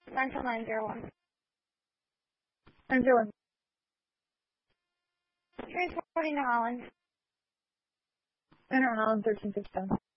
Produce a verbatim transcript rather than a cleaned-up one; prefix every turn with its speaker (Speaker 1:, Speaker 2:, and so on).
Speaker 1: Central nine zero one.
Speaker 2: nine zero one.
Speaker 1: Transporting to Holland.
Speaker 2: Enter Holland thirteen fifty-seven.